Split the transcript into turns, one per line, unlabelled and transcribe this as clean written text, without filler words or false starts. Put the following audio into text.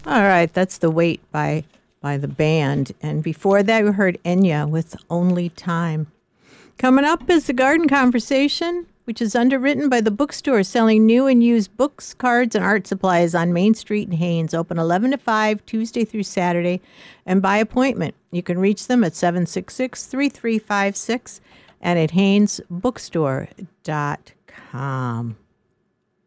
All right, that's The Wait by the band. And before that, we heard Enya with Only Time. Coming up is the Garden Conversation, which is underwritten by the bookstore selling new and used books, cards, and art supplies on Main Street in Haines. Open 11 to 5, Tuesday through Saturday, and by appointment. You can reach them at 766-3356 and at HainesBookstore.com.